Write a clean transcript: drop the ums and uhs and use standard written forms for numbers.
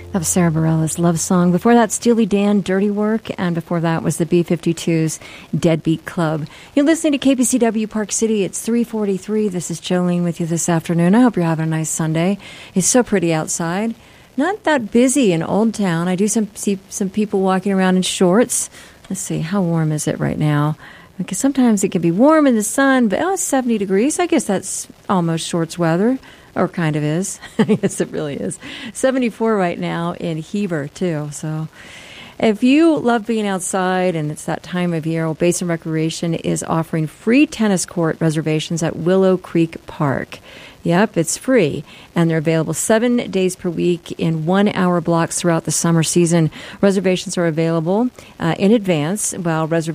That was Sarah Bareilles' Love Song. Before that, Steely Dan, Dirty Work. And before that was the B-52's Deadbeat Club. You're listening to KPCW Park City. It's 3:43. This is Jolene with you this afternoon. I hope you're having a nice Sunday. It's so pretty outside. Not that busy in Old Town. I do see some people walking around in shorts. Let's see, how warm is it right now? Because sometimes it can be warm in the sun, but it's 70 degrees. I guess that's almost shorts weather. Or kind of is. Yes, it really is. 74 right now in Heber, too. So if you love being outside and it's that time of year, Old Basin Recreation is offering free tennis court reservations at Willow Creek Park. Yep, it's free, and they're available 7 days per week in 1-hour blocks throughout the summer season. Reservations are available in advance, while